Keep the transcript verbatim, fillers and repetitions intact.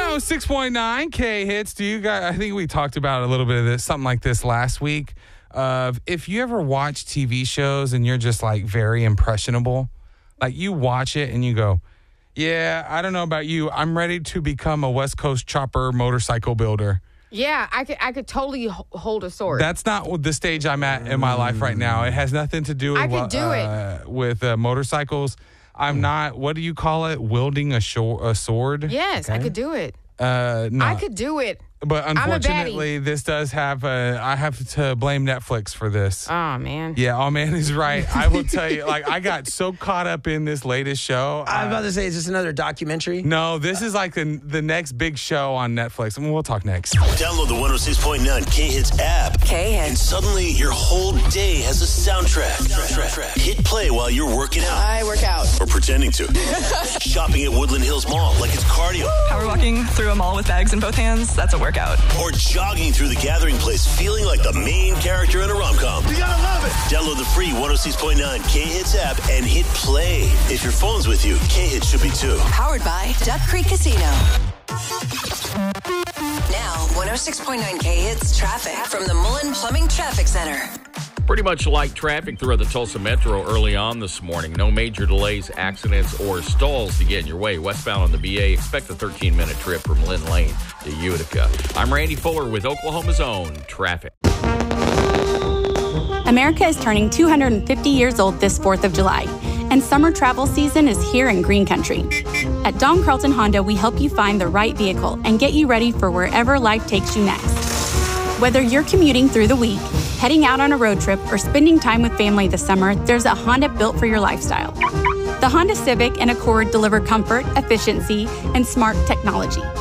oh six point nine K Hits. Do you guys, I think we talked about a little bit of this, something like this last week. Of if you ever watch T V shows and you're just like very impressionable, like you watch it and you go, yeah, I don't know about you. I'm ready to become a West Coast chopper motorcycle builder. Yeah, I could I could totally h- hold a sword. That's not the stage I'm at in my life right now. It has nothing to do with, I could do uh, with uh, motorcycles. I'm not, what do you call it? Wielding a, shor- a sword? Yes, okay. I could do it. Uh, no. I could do it. But unfortunately, this does have a, I have to blame Netflix for this. Oh, man. Yeah, oh, man is right. I will tell you, like, I got so caught up in this latest show. I was about to say, is this another documentary? No, this is like the, the next big show on Netflix. I mean, we'll talk next. Download the one oh six point nine K-Hits app. K-Hits. And suddenly your whole day has a soundtrack. Hit play while you're working out. I work out. Or pretending to. Shopping at Woodland Hills Mall like it's cardio. Power walking through a mall with bags in both hands, that's a workout. Or jogging through the gathering place feeling like the main character in a rom-com. You gotta love it. Download the free one oh six point nine K-Hits app and hit play. If your phone's with you, K-Hits should be too. Powered by Duck Creek Casino. Now, one oh six point nine K-Hits traffic from the Mullen Plumbing Traffic Center. Pretty much light traffic throughout the Tulsa Metro early on this morning. No major delays, accidents, or stalls to get in your way. Westbound on the B A, expect a thirteen-minute trip from Lynn Lane to Utica. I'm Randy Fuller with Oklahoma's Own Traffic. America is turning two hundred fifty years old this fourth of July, and summer travel season is here in Green Country. At Don Carlton Honda, we help you find the right vehicle and get you ready for wherever life takes you next. Whether you're commuting through the week, heading out on a road trip, or spending time with family this summer, there's a Honda built for your lifestyle. The Honda Civic and Accord deliver comfort, efficiency, and smart technology.